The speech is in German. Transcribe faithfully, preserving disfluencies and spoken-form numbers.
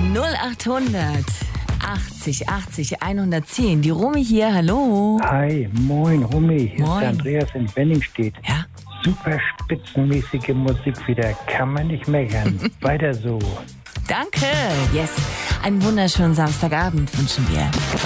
null achthundert achtzig achtzig hundertzehn. Die Romy hier, hallo. Hi, moin Romy, hier Moin. ist der Andreas in Wenningstedt. Ja? Super spitzenmäßige Musik wieder, kann man nicht meckern. Weiter so. Danke. Yes. Einen wunderschönen Samstagabend wünschen wir.